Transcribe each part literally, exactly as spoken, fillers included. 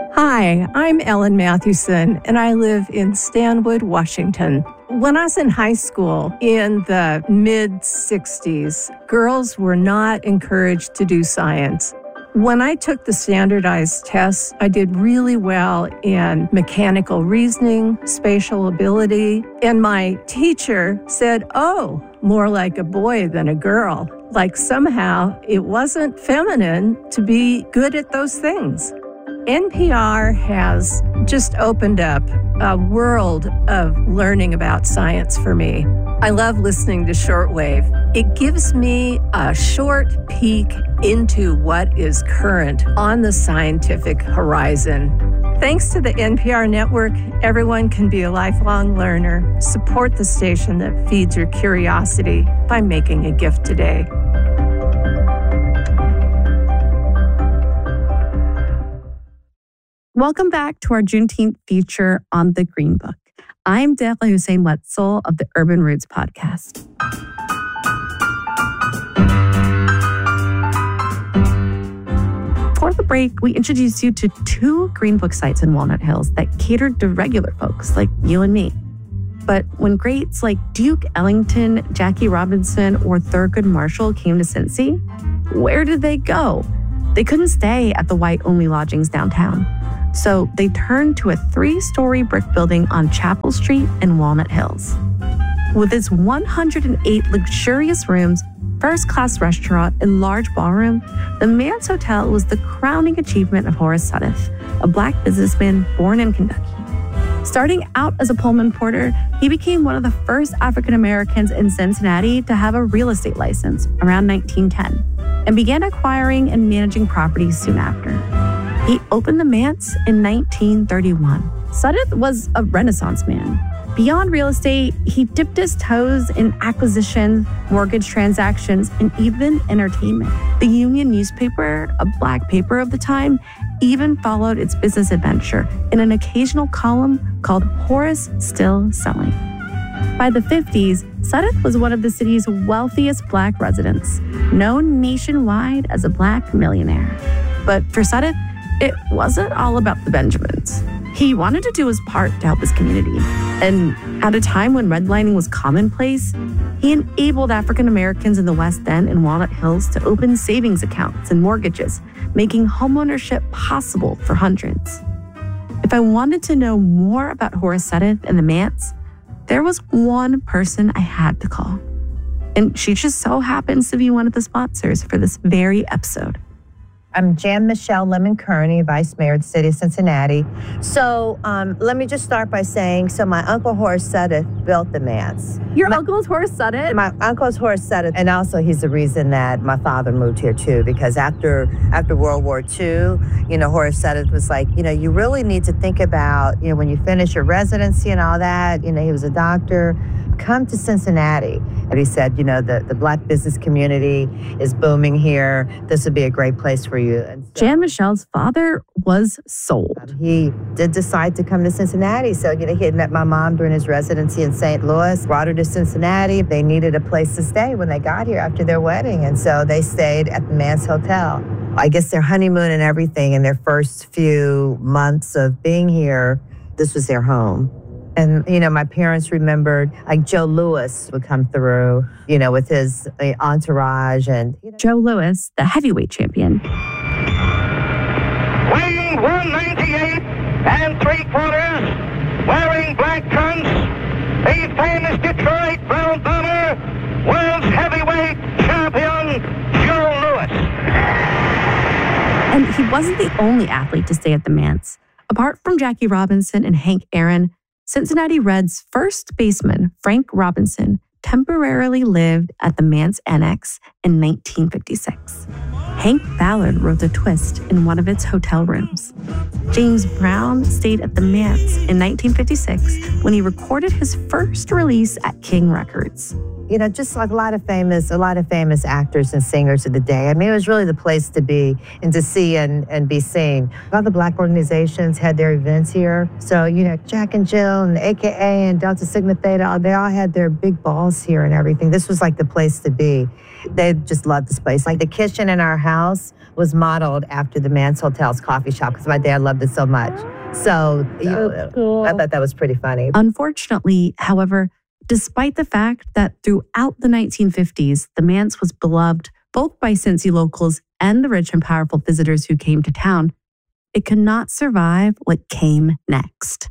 Hi, I'm Ellen Mathewson, and I live in Stanwood, Washington. When I was in high school in the mid sixties, girls were not encouraged to do science. When I took the standardized tests, I did really well in mechanical reasoning, spatial ability, and my teacher said, oh, more like a boy than a girl. Like somehow it wasn't feminine to be good at those things. N P R has just opened up a world of learning about science for me. I love listening to shortwave. It gives me a short peek into what is current on the scientific horizon. Thanks to the N P R network, everyone can be a lifelong learner. Support the station that feeds your curiosity by making a gift today. Welcome back to our Juneteenth feature on the Green Book. I'm Dehra Hussein Wetzel of the Urban Roots podcast. Before the break, we introduced you to two Green Book sites in Walnut Hills that catered to regular folks like you and me. But when greats like Duke Ellington, Jackie Robinson, or Thurgood Marshall came to Cincy, where did they go? They couldn't stay at the white-only lodgings downtown. So they turned to a three-story brick building on Chapel Street in Walnut Hills. With its one hundred eight luxurious rooms, first-class restaurant, and large ballroom, the Manse Hotel was the crowning achievement of Horace Sudduth, a Black businessman born in Kentucky. Starting out as a Pullman porter, he became one of the first African Americans in Cincinnati to have a real estate license around nineteen ten, and began acquiring and managing properties soon after. He opened the Manse in nineteen thirty-one. Sudduth was a Renaissance man. Beyond real estate, he dipped his toes in acquisitions, mortgage transactions, and even entertainment. The Union newspaper, a Black paper of the time, even followed its business adventure in an occasional column called Horace Still Selling. By the fifties, Sudduth was one of the city's wealthiest Black residents, known nationwide as a Black millionaire. But for Sudduth, it wasn't all about the Benjamins. He wanted to do his part to help his community. And at a time when redlining was commonplace, he enabled African Americans in the West End and Walnut Hills to open savings accounts and mortgages, making homeownership possible for hundreds. If I wanted to know more about Horace Sudduth and the Manse, there was one person I had to call. And she just so happens to be one of the sponsors for this very episode. I'm Jan Michelle Lemon-Kearney, Vice Mayor of the City of Cincinnati. So um, let me just start by saying, so my uncle Horace Sudduth built the Manse. Your my, uncle is Horace Sudduth? My uncle is Horace Sudduth, and also he's the reason that my father moved here too, because after after World War Two, you know, Horace Sudduth was like, you know, you really need to think about, you know, when you finish your residency and all that, you know, he was a doctor, come to Cincinnati. And he said, you know, the, the Black business community is booming here. This would be a great place for you. And so, Jan Michelle's father was sold. Um, he did decide to come to Cincinnati. So, you know, he had met my mom during his residency in Saint Louis, brought her to Cincinnati. They needed a place to stay when they got here after their wedding. And so they stayed at the Manse Hotel. I guess their honeymoon and everything in their first few months of being here, this was their home. And, you know, my parents remembered, like, Joe Louis would come through, you know, with his uh, entourage. And you know. Joe Louis, the heavyweight champion. Weighing one ninety-eight and three quarters, wearing black trunks, the famous Detroit Brown Bomber, world's heavyweight champion, Joe Louis. And he wasn't the only athlete to stay at the Manse. Apart from Jackie Robinson and Hank Aaron, Cincinnati Reds first baseman Frank Robinson temporarily lived at the Manse Annex in nineteen fifty-six. Hank Ballard wrote the twist in one of its hotel rooms. James Brown stayed at the Manse in nineteen fifty-six when he recorded his first release at King Records. you know, just like a lot of famous, a lot of famous actors and singers of the day. I mean, it was really the place to be and to see and, and be seen. All the Black organizations had their events here. So, you know, Jack and Jill and A K A and Delta Sigma Theta, they all had their big balls here and everything. This was like the place to be. They just loved this place. Like the kitchen in our house was modeled after the Mance Hotel's coffee shop because my dad loved it so much. So, you know, cool. I thought that was pretty funny. Unfortunately, however, despite the fact that throughout the nineteen fifties, the Mance was beloved both by Cincy locals and the rich and powerful visitors who came to town, it could not survive what came next.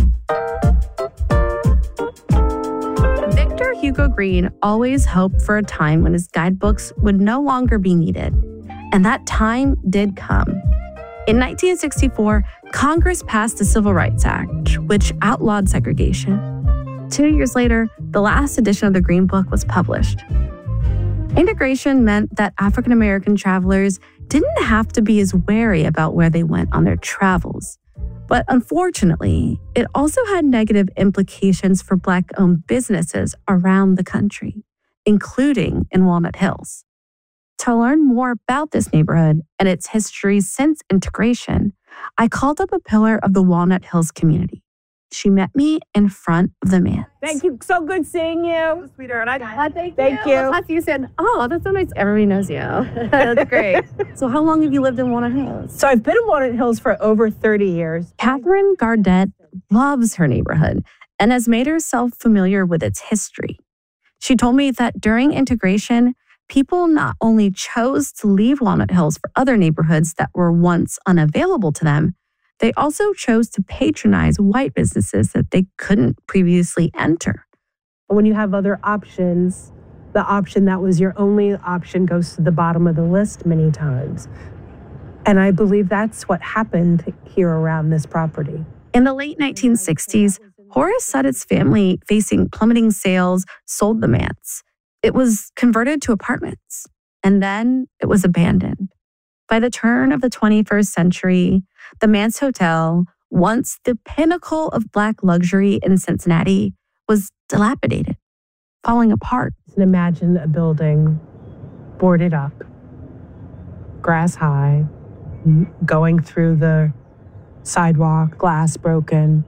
Victor Hugo Green always hoped for a time when his guidebooks would no longer be needed. And that time did come. In nineteen sixty-four, Congress passed the Civil Rights Act, which outlawed segregation. Two years later, the last edition of the Green Book was published. Integration meant that African American travelers didn't have to be as wary about where they went on their travels. But unfortunately, it also had negative implications for Black-owned businesses around the country, including in Walnut Hills. To learn more about this neighborhood and its history since integration, I called up a pillar of the Walnut Hills community. She met me in front of the Mance. Thank you. So good seeing you. Sweetheart. I, uh, thank, thank you. you. That's you said, oh, that's so nice. Everybody knows you. That's great. So how long have you lived in Walnut Hills? So I've been in Walnut Hills for over thirty years. Catherine Gardette loves her neighborhood and has made herself familiar with its history. She told me that during integration, people not only chose to leave Walnut Hills for other neighborhoods that were once unavailable to them, they also chose to patronize white businesses that they couldn't previously enter. When you have other options, the option that was your only option goes to the bottom of the list many times. And I believe that's what happened here around this property. In the late nineteen sixties, Horace Suddett's family, facing plummeting sales, sold the Mance. It was converted to apartments, and then it was abandoned. By the turn of the twenty-first century, the Mance Hotel, once the pinnacle of Black luxury in Cincinnati, was dilapidated, falling apart. And imagine a building boarded up, grass high, going through the sidewalk, glass broken,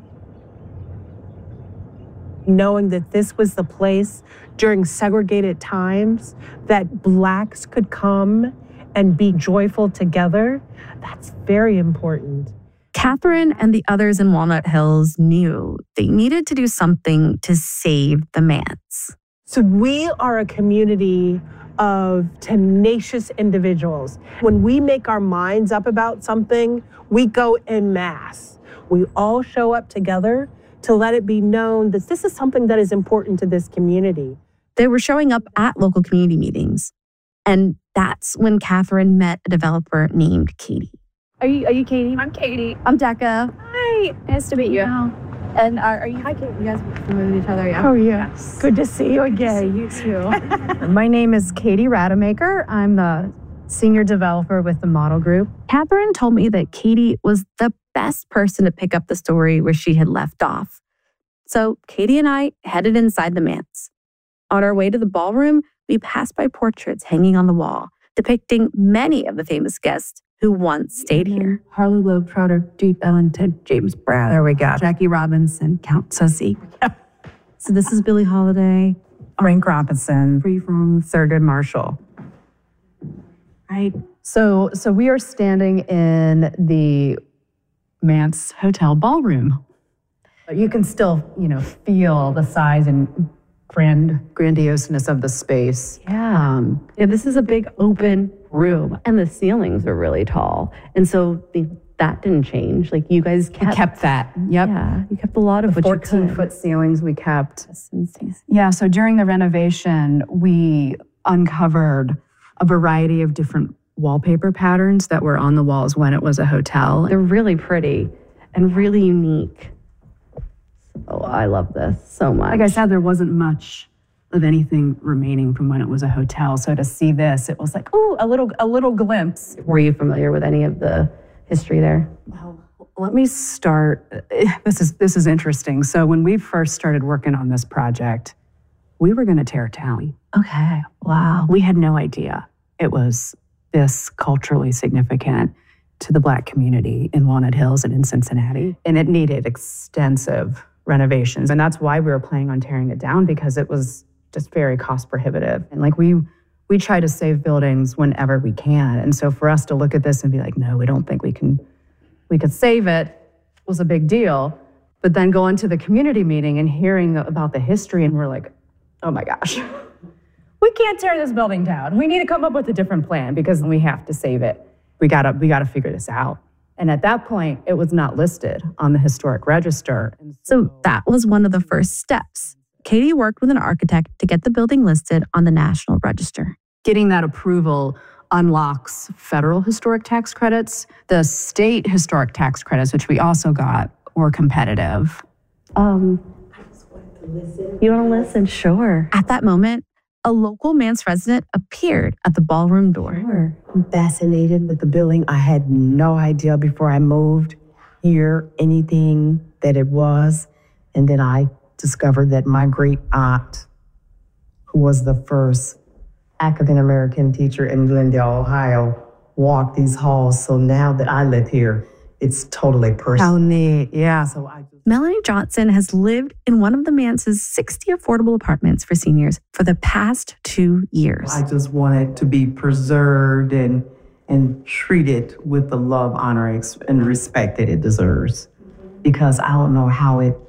knowing that this was the place during segregated times that Blacks could come and be joyful together. That's very important. Catherine and the others in Walnut Hills knew they needed to do something to save the Mance. So we are a community of tenacious individuals. When we make our minds up about something, we go en masse. We all show up together to let it be known that this is something that is important to this community. They were showing up at local community meetings. And that's when Catherine met a developer named Katie. Are you are you Katie? I'm Katie. I'm Decca. Hi. Nice to meet you. And are, are you Hi, Katie. You guys familiar with each other? Yeah. Oh, yeah. Yes. Good to see you again. Good to see you too. My name is Katie Rademacher. I'm the senior developer with the Model Group. Catherine told me that Katie was the best person to pick up the story where she had left off. So Katie and I headed inside the Mance. On our way to the ballroom, we passed by portraits hanging on the wall, depicting many of the famous guests who once stayed here. Harley Globetrotter, Duke Ellington, James Brown. There we go. Jackie Robinson, Count Sussy. So this is Billie Holiday. Frank Robinson. Free from Thurgood Marshall. Right. So, so we are standing in the Mance Hotel ballroom. You can still, you know, feel the size and grand grandioseness of the space. Yeah. Um, yeah, this is a big open room, and the ceilings are really tall. And so the, that didn't change. Like you guys kept, kept that. Yep. Yeah, you kept a lot of the what you could. fourteen foot ceilings we kept. Yeah, so during the renovation, we uncovered a variety of different wallpaper patterns that were on the walls when it was a hotel. They're really pretty and really unique. Oh, I love this so much. Like I said, there wasn't much of anything remaining from when it was a hotel. So to see this, it was like, oh, a little, a little glimpse. Were you familiar with any of the history there? Well, let me start. This is this is interesting. So when we first started working on this project, we were going to tear it down. Okay. Wow. We had no idea it was this culturally significant to the Black community in Walnut Hills and in Cincinnati. And it needed extensive renovations. And that's why we were planning on tearing it down, because it was just very cost prohibitive. And like we we try to save buildings whenever we can. And so for us to look at this and be like, no, we don't think we can, we could save it was a big deal. But then going to the community meeting and hearing about the history, and we're like, oh my gosh, we can't tear this building down. We need to come up with a different plan because we have to save it. We gotta, we gotta figure this out. And at that point, it was not listed on the historic register. So that was one of the first steps. Katie worked with an architect to get the building listed on the National Register. Getting that approval unlocks federal historic tax credits. The state historic tax credits, which we also got, were competitive. Um, you want to listen? Sure. At that moment, a local Mance resident appeared at the ballroom door. Sure. I'm fascinated with the building. I had no idea before I moved here anything that it was. And then I discovered that my great aunt, who was the first African American teacher in Glendale, Ohio, walked these halls. So now that I live here, it's totally personal. How neat. Yeah. So I just... Melanie Johnson has lived in one of the Mance's sixty affordable apartments for seniors for the past two years. I just want it to be preserved and and treated with the love, honor, and respect that it deserves. Because I don't know how it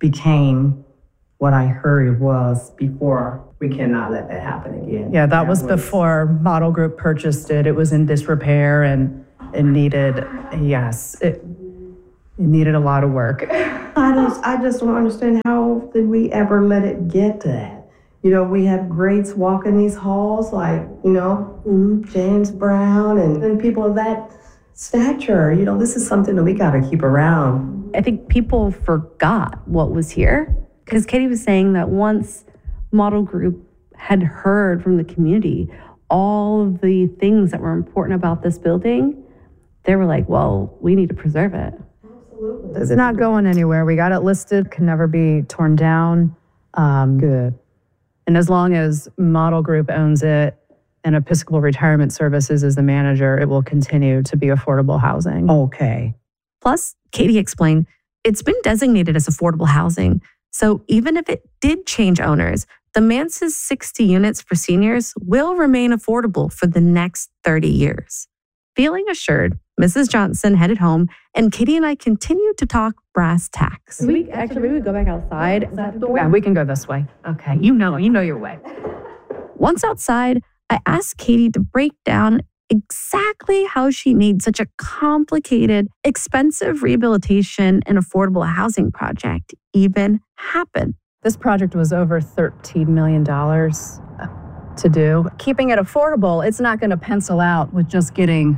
became what I heard it was before. We cannot let that happen again. Yeah, that, that was, was before Model Group purchased it. It was in disrepair and it needed, yes, it, it needed a lot of work. I just, I just don't understand how did we ever let it get to that? You know, we have greats walking these halls like, you know, James Brown and, and people of that stature. You know, this is something that we got to keep around. I think people forgot what was here because Katie was saying that once Model Group had heard from the community all of the things that were important about this building, they were like, well, we need to preserve it. Absolutely. It's not going anywhere. We got it listed, can never be torn down. Um, Good. And as long as Model Group owns it and Episcopal Retirement Services is the manager, it will continue to be affordable housing. Okay. Plus, Katie explained, it's been designated as affordable housing. So even if it did change owners, the Mance's sixty units for seniors will remain affordable for the next thirty years. Feeling assured, Missus Johnson headed home, and Katie and I continued to talk brass tacks. We actually maybe we go back outside. Yeah, we can go this way. Okay, you know, you know your way. Once outside, I asked Katie to break down exactly how she made such a complicated, expensive rehabilitation and affordable housing project even happen. This project was over thirteen million dollars to do. Keeping it affordable, it's not going to pencil out with just getting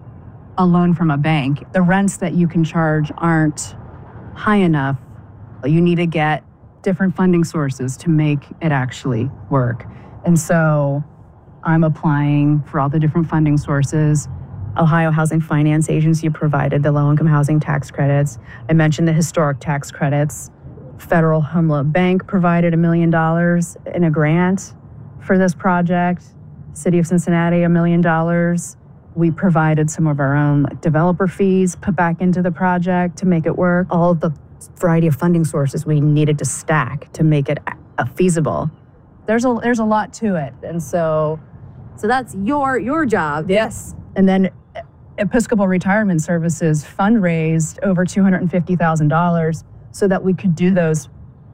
a loan from a bank. The rents that you can charge aren't high enough. You need to get different funding sources to make it actually work. And so I'm applying for all the different funding sources. Ohio Housing Finance Agency provided the low-income housing tax credits. I mentioned the historic tax credits. Federal Home Loan Bank provided a million dollars in a grant for this project. City of Cincinnati, a million dollars. We provided some of our own developer fees put back into the project to make it work. All of the variety of funding sources we needed to stack to make it feasible. There's a there's a lot to it, and so so that's your your job. Yes, and then Episcopal Retirement Services fundraised over two hundred fifty thousand dollars so that we could do those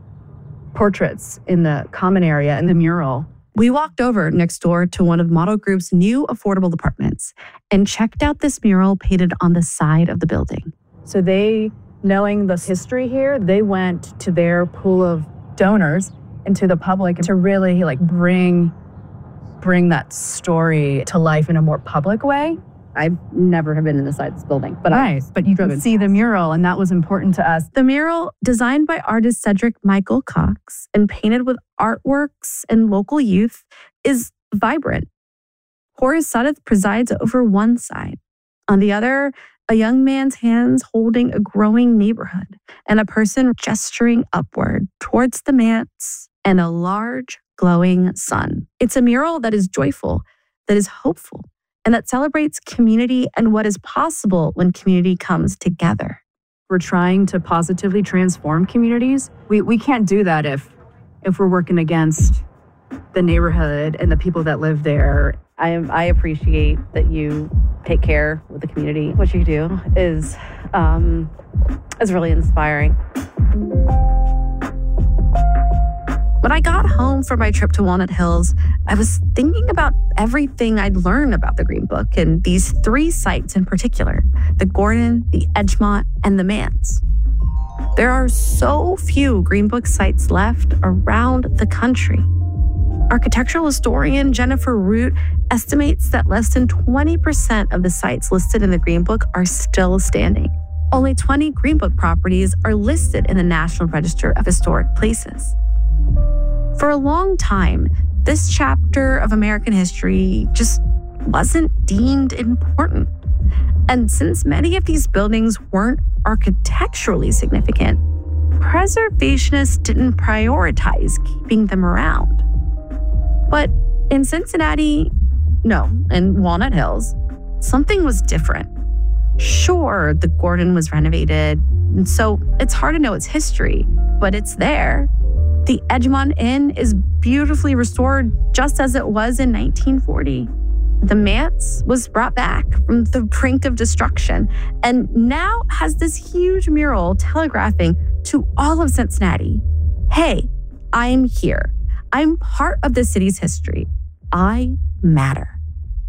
portraits in the common area and the mural. We walked over next door to one of Model Group's new affordable apartments and checked out this mural painted on the side of the building. So they, knowing the history here, they went to their pool of donors and to the public to really like bring bring that story to life in a more public way. I've never have been inside this building, but right, I but you can see the mural, and that was important to us. The mural, designed by artist Cedric Michael Cox and painted with artworks and local youth, is vibrant. Horace Sudduth presides over one side. On the other, a young man's hands holding a growing neighborhood and a person gesturing upward towards the manse and a large glowing sun. It's a mural that is joyful, that is hopeful, and that celebrates community and what is possible when community comes together. We're trying to positively transform communities. We we can't do that if if we're working against the neighborhood and the people that live there. I am, I appreciate that you take care of the community. What you do is um, is really inspiring. When I got home from my trip to Walnut Hills, I was thinking about everything I'd learned about the Green Book and these three sites in particular, the Gordon, the Edgemont, and the Manse. There are so few Green Book sites left around the country. Architectural historian Jennifer Root estimates that less than twenty percent of the sites listed in the Green Book are still standing. Only twenty Green Book properties are listed in the National Register of Historic Places. For a long time, this chapter of American history just wasn't deemed important. And since many of these buildings weren't architecturally significant, preservationists didn't prioritize keeping them around. But in Cincinnati, no, in Walnut Hills, something was different. Sure, the Gordon was renovated, and so it's hard to know its history, but it's there. The Edgemont Inn is beautifully restored just as it was in nineteen forty. The Manse was brought back from the brink of destruction and now has this huge mural telegraphing to all of Cincinnati, hey, I'm here. I'm part of the city's history. I matter.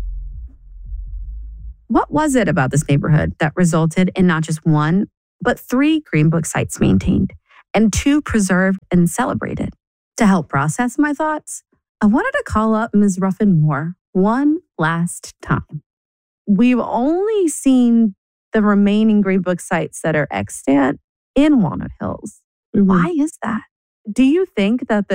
What was it about this neighborhood that resulted in not just one, but three Green Book sites maintained and two preserved and celebrated? To help process my thoughts, I wanted to call up Miz Ruffin Moore one last time. We've only seen the remaining Green Book sites that are extant in Walnut Hills. Mm-hmm. Why is that? Do you think that the